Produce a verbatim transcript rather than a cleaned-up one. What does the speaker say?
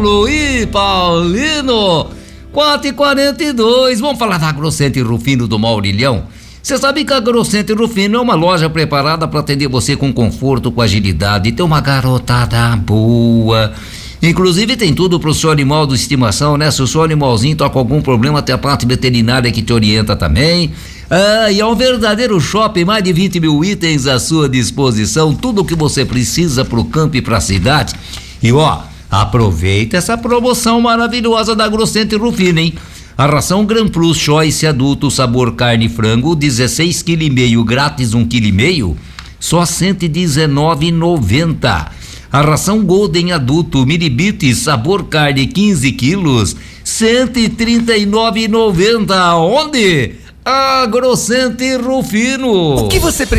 Paulo e Paulino. quatro e quarenta e dois. Vamos falar da Agrocente Rufino do Maurilhão. Você sabe que a Agrocente Rufino é uma loja preparada para atender você com conforto, com agilidade. Tem uma garotada boa. Inclusive tem tudo pro seu animal de estimação, né? Se o seu animalzinho tá com algum problema, tem a parte veterinária que te orienta também. Ah, e é um verdadeiro shopping, mais de vinte mil itens à sua disposição, tudo o que você precisa pro campo e pra cidade. E ó, aproveita essa promoção maravilhosa da Agrocente Rufino, hein? A ração Gran Plus Choice adulto sabor carne e frango, dezesseis quilos e meio, grátis um quilo e meio, só cento e dezenove reais e noventa centavos. A ração Golden adulto mini bits sabor carne quinze quilos, cento e trinta e nove reais e noventa centavos. Onde? Agrocente Rufino. O que você